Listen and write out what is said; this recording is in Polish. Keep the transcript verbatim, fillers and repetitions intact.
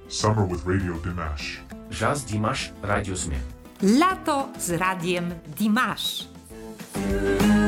Summer with Radio Dimash. Jazz Dimash Radio Smie. Lato z radiem Dimash.